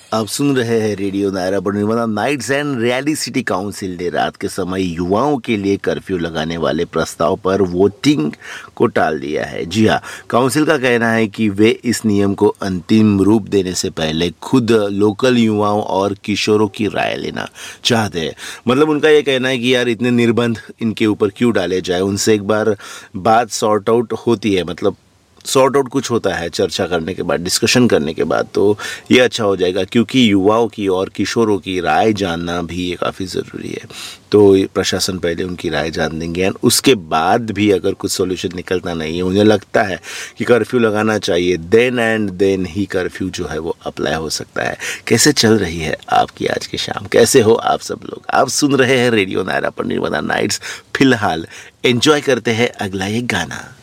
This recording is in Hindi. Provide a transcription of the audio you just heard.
आप सुन रहे हैं रेडियो नायरा पर Nirmala nights and reality city council ने रात के समय युवाओं के लिए कर्फ्यू लगाने वाले प्रस्ताव पर वोटिंग को टाल दिया है। जी हाँ, काउंसिल का कहना है कि वे इस नियम को अंतिम रूप देने से पहले खुद लोकल युवाओं और किशोरों की राय लेना चाहते हैं। मतलब उनका ये कहना है कि यार इतने निर्बंध इनके ऊपर क्यों डाले जाए, उनसे एक बार बात सॉर्ट आउट होती है, मतलब सॉर्ट आउट कुछ होता है चर्चा करने के बाद, डिस्कशन करने के बाद, तो ये अच्छा हो जाएगा क्योंकि युवाओं की और किशोरों की राय जानना भी ये काफ़ी ज़रूरी है। तो प्रशासन पहले उनकी राय जान देंगे एंड उसके बाद भी अगर कुछ सॉल्यूशन निकलता नहीं है, उन्हें लगता है कि कर्फ्यू लगाना चाहिए, देन ही कर्फ्यू जो है वो अप्लाई हो सकता है। कैसे चल रही है आपकी आज की शाम, कैसे हो आप सब लोग? आप सुन रहे हैं रेडियो नायरा पर निर्मला नाइट्स। फिलहाल एंजॉय करते हैं अगला एक गाना।